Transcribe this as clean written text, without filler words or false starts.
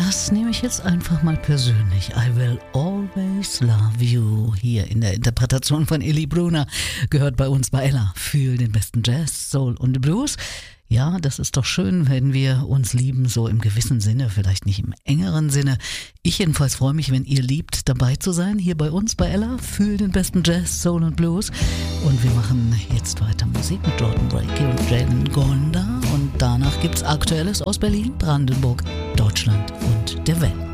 Das nehme ich jetzt einfach mal persönlich. I will always love you. Hier in der Interpretation von Illy Brunner gehört bei uns bei Ella. Fühl den besten Jazz, Soul und Blues. Ja, das ist doch schön, wenn wir uns lieben, so im gewissen Sinne, vielleicht nicht im engeren Sinne. Ich jedenfalls freue mich, wenn ihr liebt, dabei zu sein, hier bei uns bei Ella. Fühl den besten Jazz, Soul und Blues. Und wir machen jetzt weiter Musik mit Jordan Blakey und Jalen Gonda. Und danach gibt's Aktuelles aus Berlin, Brandenburg, Deutschland und der Welt.